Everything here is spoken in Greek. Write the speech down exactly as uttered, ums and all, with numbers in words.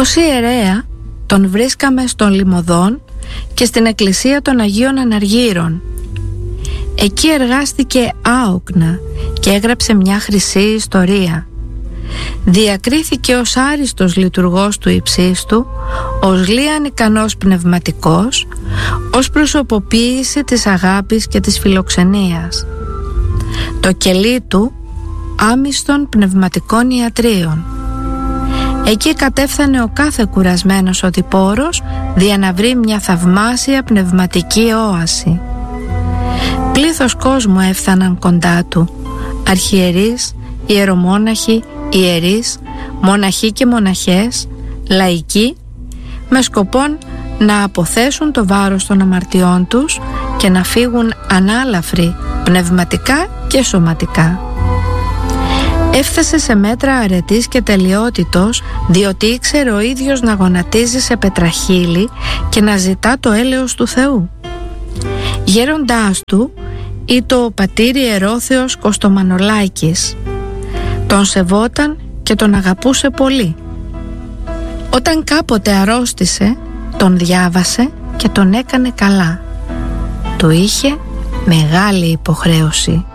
Ως ιερέα τον βρίσκαμε στον Λιμωδόν και στην εκκλησία των Αγίων Αναργύρων. Εκεί εργάστηκε άοκνα και έγραψε μια χρυσή ιστορία. Διακρίθηκε ως άριστος λειτουργός του υψίστου, ως λίαν ικανός πνευματικός, ως προσωποποίηση της αγάπης και της φιλοξενίας. Το κελί του άμιστον πνευματικών ιατρίων. Εκεί κατέφθανε ο κάθε κουρασμένος οδηπόρος δια να βρει μια θαυμάσια πνευματική όαση. Πλήθος κόσμου έφθαναν κοντά του, αρχιερείς, ιερομόναχοι, ιερείς, μοναχοί και μοναχές, λαϊκοί, με σκοπόν να αποθέσουν το βάρος των αμαρτιών τους και να φύγουν ανάλαφροι πνευματικά και σωματικά. Έφτασε σε μέτρα αρετής και τελειότητος, διότι ήξερε ο ίδιος να γονατίζει σε πετραχύλι και να ζητά το έλεος του Θεού. Γέροντάς του ήταν ο πατήρ Ιερόθεος Κωστομανολάκης. Τον σεβόταν και τον αγαπούσε πολύ. Όταν κάποτε αρρώστησε, τον διάβασε και τον έκανε καλά. Του είχε μεγάλη υποχρέωση.